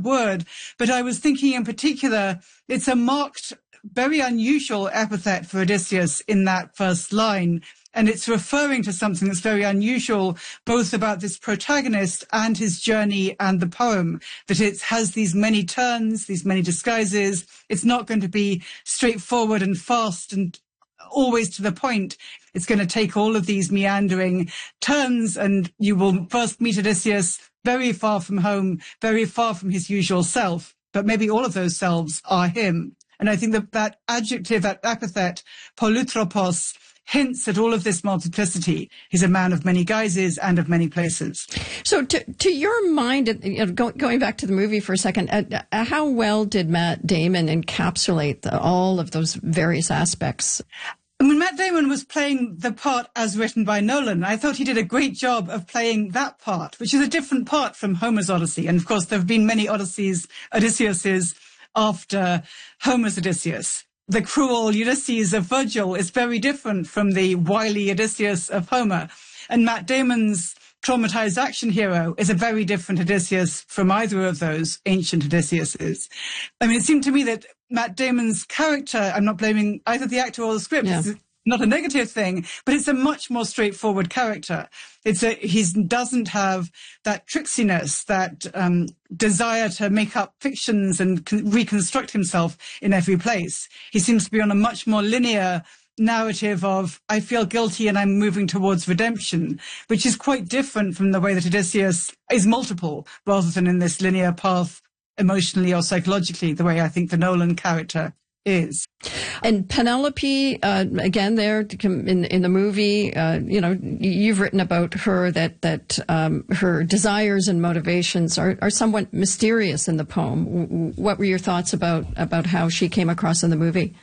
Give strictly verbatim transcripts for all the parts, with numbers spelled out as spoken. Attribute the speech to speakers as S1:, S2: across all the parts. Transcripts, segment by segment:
S1: word, but I was thinking in particular, it's a marked, very unusual epithet for Odysseus in that first line. And it's referring to something that's very unusual, both about this protagonist and his journey and the poem, that it has these many turns, these many disguises. It's not going to be straightforward and fast and always to the point. It's going to take all of these meandering turns, and you will first meet Odysseus very far from home, very far from his usual self, but maybe all of those selves are him. And I think that that adjective, that epithet, polutropos, hints at all of this multiplicity. He's a man of many guises and of many places.
S2: So to, to your mind, you know, go, going back to the movie for a second, uh, uh, how well did Matt Damon encapsulate the, all of those various aspects?
S1: I mean, Matt Damon was playing the part as written by Nolan. I thought he did a great job of playing that part, which is a different part from Homer's Odyssey. And of course, there have been many Odysseys, Odysseus's after Homer's Odysseus. The cruel Ulysses of Virgil is very different from the wily Odysseus of Homer. And Matt Damon's traumatized action hero is a very different Odysseus from either of those ancient Odysseuses. I mean, it seemed to me that Matt Damon's character, I'm not blaming either the actor or the script, yeah. It's not a negative thing, but it's a much more straightforward character. It's a, he doesn't have that tricksiness, that um, desire to make up fictions and con- reconstruct himself in every place. He seems to be on a much more linear narrative of, I feel guilty and I'm moving towards redemption, which is quite different from the way that Odysseus is multiple, rather than in this linear path emotionally or psychologically, the way I think the Nolan character is.
S2: And Penelope, uh, again, there in in the movie, uh, you know, you've written about her that that um, her desires and motivations are, are somewhat mysterious in the poem. What were your thoughts about about how she came across in the movie?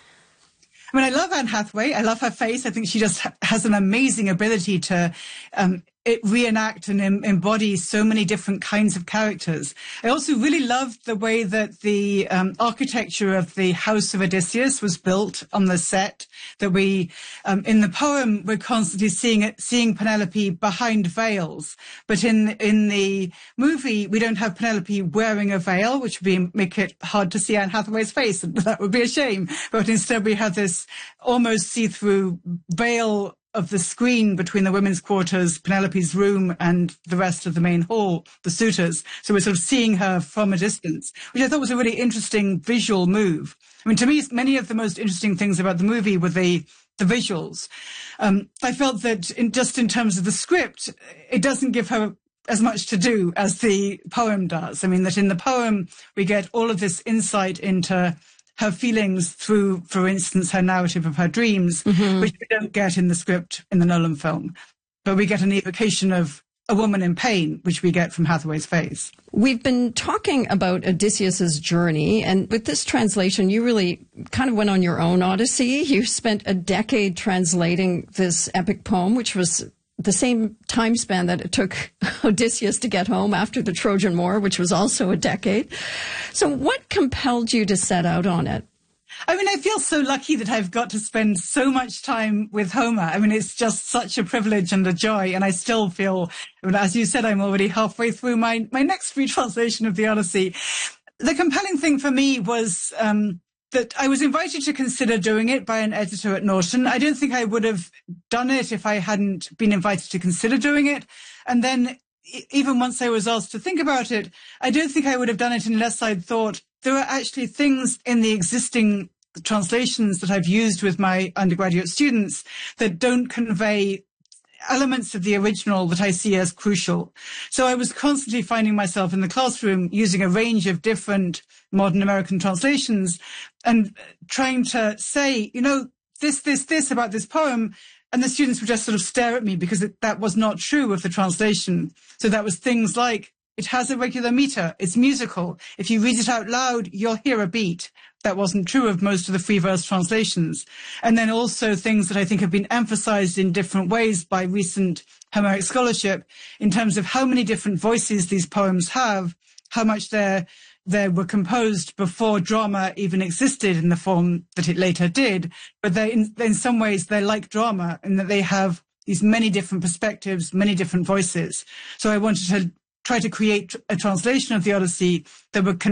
S1: I mean, I love Anne Hathaway. I love her face. I think she just ha- has an amazing ability to um, it reenact and em- embody so many different kinds of characters. I also really loved the way that the um, architecture of the House of Odysseus was built on the set. That we, um, in the poem, we're constantly seeing it, seeing Penelope behind veils, but in in the movie, we don't have Penelope wearing a veil, which would be, make it hard to see Anne Hathaway's face, and that would be a shame. But instead, we have this almost see-through veil of the screen between the women's quarters, Penelope's room, and the rest of the main hall, the suitors. So we're sort of seeing her from a distance, which I thought was a really interesting visual move. I mean, to me, many of the most interesting things about the movie were the the visuals. Um, I felt that in, just in terms of the script, it doesn't give her as much to do as the poem does. I mean, that in the poem, we get all of this insight into her feelings through, for instance, her narrative of her dreams, mm-hmm. which we don't get in the script in the Nolan film. But we get an evocation of a woman in pain, which we get from Hathaway's face.
S2: We've been talking about Odysseus's journey, and with this translation, you really kind of went on your own odyssey. You spent a decade translating this epic poem, which was the same time span that it took Odysseus to get home after the Trojan War, which was also a decade. So what compelled you to set out on it?
S1: I mean, I feel so lucky that I've got to spend so much time with Homer. I mean, it's just such a privilege and a joy. And I still feel, as you said, I'm already halfway through my, my next retranslation of the Odyssey. The compelling thing for me was um, that I was invited to consider doing it by an editor at Norton. I don't think I would have done it if I hadn't been invited to consider doing it. And then even once I was asked to think about it, I don't think I would have done it unless I'd thought there are actually things in the existing translations that I've used with my undergraduate students that don't convey elements of the original that I see as crucial. So I was constantly finding myself in the classroom using a range of different modern American translations and trying to say, you know, this, this, this about this poem. And the students would just sort of stare at me because it, that was not true of the translation. So that was things like, it has a regular meter. It's musical. If you read it out loud, you'll hear a beat. That wasn't true of most of the free verse translations. And then also things that I think have been emphasized in different ways by recent Homeric scholarship in terms of how many different voices these poems have, how much they're, they were composed before drama even existed in the form that it later did. But they, in, in some ways, they're like drama in that they have these many different perspectives, many different voices. So I wanted to try to create a translation of the Odyssey that would